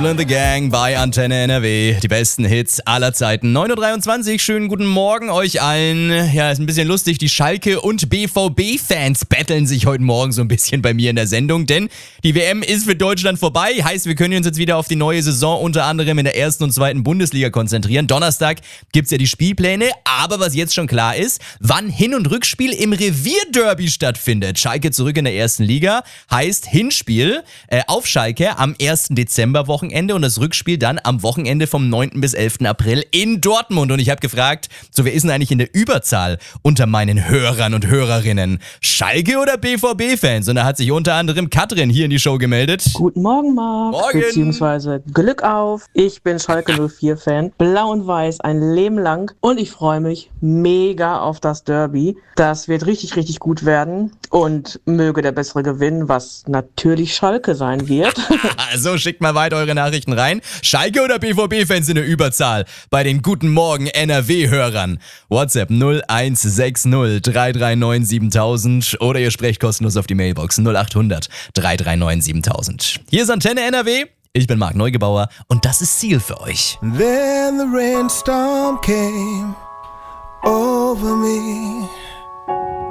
Kool and the Gang bei Antenne NRW. Die besten Hits aller Zeiten. 9.23 Uhr, schönen guten Morgen euch allen. Ja, ist ein bisschen lustig, die Schalke- und BVB-Fans betteln sich heute Morgen so ein bisschen bei mir in der Sendung, denn die WM ist für Deutschland vorbei. Heißt, wir können uns jetzt wieder auf die neue Saison unter anderem in der ersten und zweiten Bundesliga konzentrieren. Donnerstag gibt's ja die Spielpläne, aber was jetzt schon klar ist, wann Hin- und Rückspiel im Revierderby stattfindet. Schalke zurück in der ersten Liga, heißt Hinspiel auf Schalke am 1. Dezember-Wochenende und das Rückspiel dann am Wochenende vom 9. bis 11. April in Dortmund. Und ich habe gefragt, so wer ist denn eigentlich in der Überzahl unter meinen Hörern und Hörerinnen? Schalke oder BVB-Fans? Und da hat sich unter anderem Katrin hier in die Show gemeldet. Guten Morgen, Marc. Morgen. Beziehungsweise Glück auf. Ich bin Schalke 04-Fan. Blau und Weiß ein Leben lang. Und ich freue mich mega auf das Derby. Das wird richtig, richtig gut werden. Und möge der Bessere gewinnen, was natürlich Schalke sein wird. Also schickt mal weiter eure Nachrichten rein. Schalke oder BVB-Fans in der Überzahl bei den Guten Morgen NRW-Hörern. WhatsApp 0160 339 7000 oder ihr sprecht kostenlos auf die Mailbox 0800 339 7000. Hier ist Antenne NRW. Ich bin Marc Neugebauer und das ist Ziel für euch. Then the rainstorm came over me.